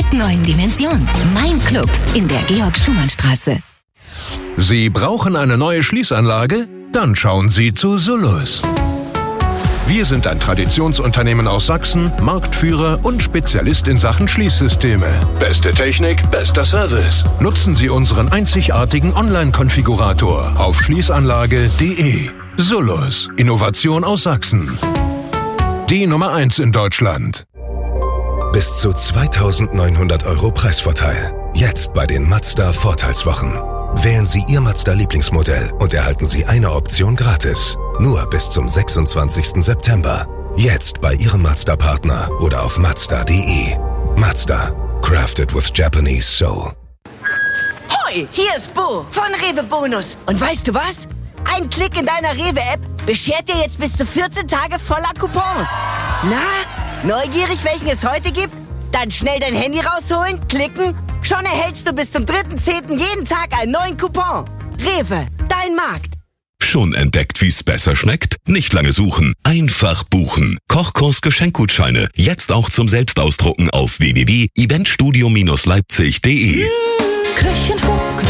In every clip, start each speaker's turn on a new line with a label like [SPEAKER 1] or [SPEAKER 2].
[SPEAKER 1] neuen Dimension. Mein Club in der Georg-Schumann-Straße.
[SPEAKER 2] Sie brauchen eine neue Schließanlage? Dann schauen Sie zu Sullus. Wir sind ein Traditionsunternehmen aus Sachsen, Marktführer und Spezialist in Sachen Schließsysteme. Beste Technik, bester Service. Nutzen Sie unseren einzigartigen Online-Konfigurator auf schließanlage.de. Sullus, Innovation aus Sachsen. Die Nummer 1 in Deutschland.
[SPEAKER 3] Bis zu 2.900 € Preisvorteil. Jetzt bei den Mazda Vorteilswochen. Wählen Sie Ihr Mazda-Lieblingsmodell und erhalten Sie eine Option gratis. Nur bis zum 26. September. Jetzt bei Ihrem Mazda-Partner oder auf Mazda.de. Mazda. Crafted with Japanese Soul.
[SPEAKER 4] Hoi, hier ist Bo von Rewe Bonus. Und weißt du was? Ein Klick in deiner Rewe-App beschert dir jetzt bis zu 14 Tage voller Coupons. Na, neugierig, welchen es heute gibt? Dann schnell dein Handy rausholen, klicken. Schon erhältst du bis zum 3.10. jeden Tag einen neuen Coupon. Rewe, dein Markt.
[SPEAKER 5] Schon entdeckt, wie's besser schmeckt? Nicht lange suchen, einfach buchen. Kochkurs Geschenkgutscheine, jetzt auch zum Selbstausdrucken auf www.eventstudio-leipzig.de.
[SPEAKER 1] Küchenfuchs.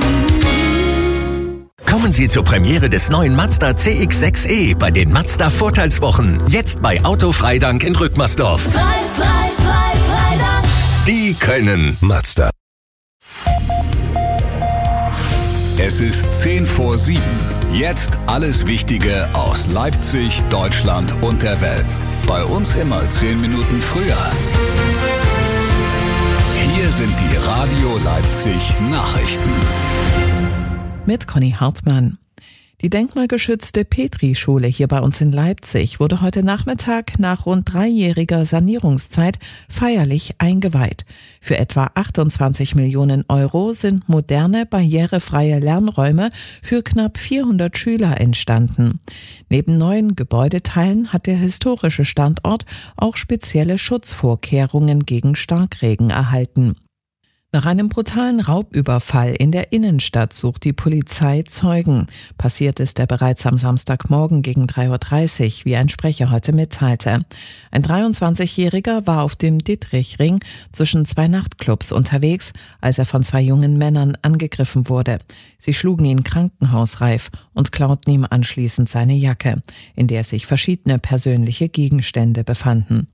[SPEAKER 6] Kommen Sie zur Premiere des neuen Mazda CX-6e bei den Mazda Vorteilswochen. Jetzt bei Autofreidank in Rückmersdorf.
[SPEAKER 1] Freidank.
[SPEAKER 6] Die können
[SPEAKER 3] Mazda.
[SPEAKER 7] Es ist 6:10. Jetzt alles Wichtige aus Leipzig, Deutschland und der Welt. Bei uns immer 10 Minuten früher. Hier sind die Radio Leipzig Nachrichten.
[SPEAKER 8] Mit Conny Hartmann. Die denkmalgeschützte Petri-Schule hier bei uns in Leipzig wurde heute Nachmittag nach rund 3-jähriger Sanierungszeit feierlich eingeweiht. Für etwa 28 Millionen € sind moderne, barrierefreie Lernräume für knapp 400 Schüler entstanden. Neben neuen Gebäudeteilen hat der historische Standort auch spezielle Schutzvorkehrungen gegen Starkregen erhalten. Nach einem brutalen Raubüberfall in der Innenstadt sucht die Polizei Zeugen. Passiert ist er bereits am Samstagmorgen gegen 3:30 Uhr, wie ein Sprecher heute mitteilte. Ein 23-Jähriger war auf dem Dittrichring zwischen 2 Nachtclubs unterwegs, als er von 2 jungen Männern angegriffen wurde. Sie schlugen ihn krankenhausreif und klauten ihm anschließend seine Jacke, in der sich verschiedene persönliche Gegenstände befanden.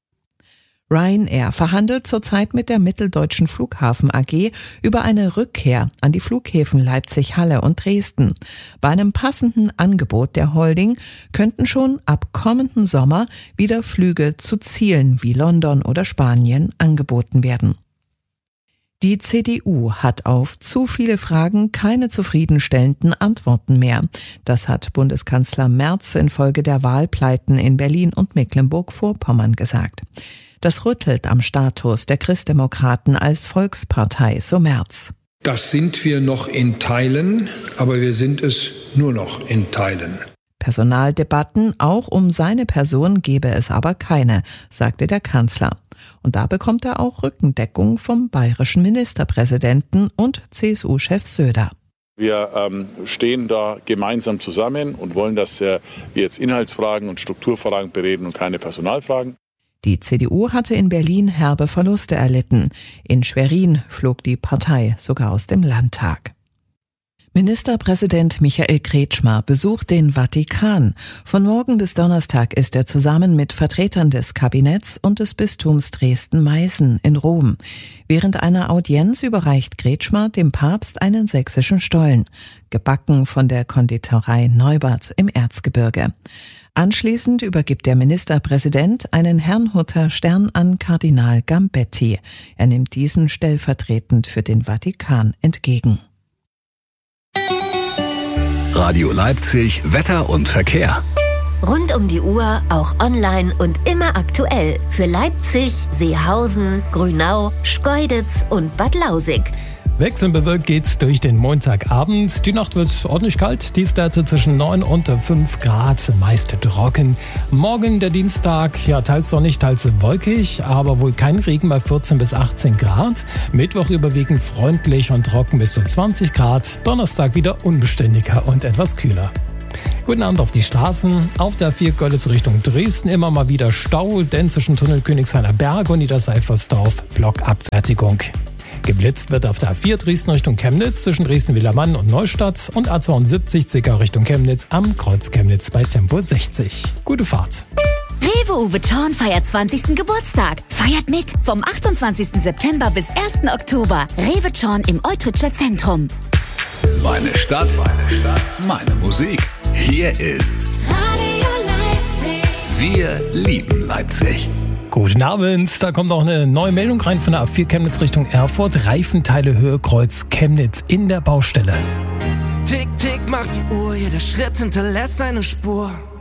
[SPEAKER 8] Ryanair verhandelt zurzeit mit der Mitteldeutschen Flughafen AG über eine Rückkehr an die Flughäfen Leipzig-Halle und Dresden. Bei einem passenden Angebot der Holding könnten schon ab kommenden Sommer wieder Flüge zu Zielen wie London oder Spanien angeboten werden. Die CDU hat auf zu viele Fragen keine zufriedenstellenden Antworten mehr. Das hat Bundeskanzler Merz infolge der Wahlpleiten in Berlin und Mecklenburg-Vorpommern gesagt. Das rüttelt am Status der Christdemokraten als Volkspartei, so Merz.
[SPEAKER 9] Das sind wir noch in Teilen, aber wir sind es nur noch in Teilen.
[SPEAKER 8] Personaldebatten auch um seine Person gebe es aber keine, sagte der Kanzler. Und da bekommt er auch Rückendeckung vom bayerischen Ministerpräsidenten und CSU-Chef Söder.
[SPEAKER 10] Wir stehen da gemeinsam zusammen und wollen, dass wir jetzt Inhaltsfragen und Strukturfragen bereden und keine Personalfragen.
[SPEAKER 8] Die CDU hatte in Berlin herbe Verluste erlitten. In Schwerin flog die Partei sogar aus dem Landtag. Ministerpräsident Michael Kretschmer besucht den Vatikan. Von morgen bis Donnerstag ist er zusammen mit Vertretern des Kabinetts und des Bistums Dresden-Meißen in Rom. Während einer Audienz überreicht Kretschmer dem Papst einen sächsischen Stollen, gebacken von der Konditorei Neubert im Erzgebirge. Anschließend übergibt der Ministerpräsident einen Herrnhuter Stern an Kardinal Gambetti. Er nimmt diesen stellvertretend für den Vatikan entgegen.
[SPEAKER 7] Radio Leipzig, Wetter und Verkehr.
[SPEAKER 1] Rund um die Uhr, auch online und immer aktuell. Für Leipzig, Seehausen, Grünau, Schkeuditz und Bad Lausick.
[SPEAKER 11] Wechselnd bewölkt geht's durch den Montagabend. Die Nacht wird ordentlich kalt. Tiefstwerte zwischen 9 und 5 Grad, meist trocken. Morgen der Dienstag, ja, teils sonnig, teils wolkig, aber wohl kein Regen bei 14 bis 18 Grad. Mittwoch überwiegend freundlich und trocken bis zu 20 Grad. Donnerstag wieder unbeständiger und etwas kühler. Guten Abend auf die Straßen. Auf der A4 Görlitz Richtung Dresden immer mal wieder Stau, denn zwischen Tunnel Königshainer Berg und Niederseifersdorf Blockabfertigung. Geblitzt wird auf der A4 Dresden Richtung Chemnitz zwischen Dresden-Wilermann und Neustadt und A72 Zwickau Richtung Chemnitz am Kreuz Chemnitz bei Tempo 60. Gute Fahrt.
[SPEAKER 12] Rewe Uwe Thorn feiert 20. Geburtstag. Feiert mit vom 28. September bis 1. Oktober. Rewe Thorn im Eutritscher Zentrum.
[SPEAKER 7] Meine Stadt, meine Musik. Hier ist
[SPEAKER 13] Radio Leipzig.
[SPEAKER 7] Wir lieben Leipzig.
[SPEAKER 11] Guten Abend, da kommt noch eine neue Meldung rein von der A4 Chemnitz Richtung Erfurt. Reifenteile Höhe Kreuz Chemnitz in der Baustelle.
[SPEAKER 14] Tick, tick macht die Uhr, jeder Schritt hinterlässt eine Spur.